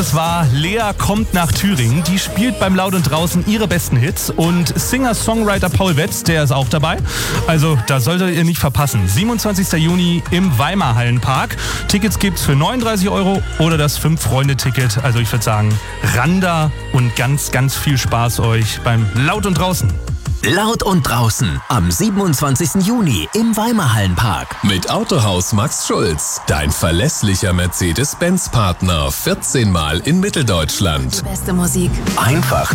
Das war Lea kommt nach Thüringen. Die spielt beim Laut und Draußen ihre besten Hits. Und Singer-Songwriter Paul Wetz, der ist auch dabei. Also da solltet ihr nicht verpassen. 27. Juni im Weimar Hallenpark. Tickets gibt's für 39 € oder das 5-Freunde-Ticket. Also ich würde sagen, ran da und ganz, ganz viel Spaß euch beim Laut und Draußen. Laut und Draußen am 27. Juni im Weimar Hallenpark. Mit Autohaus Max Schulz, dein verlässlicher Mercedes-Benz-Partner. 14 Mal in Mitteldeutschland. Die beste Musik. Einfach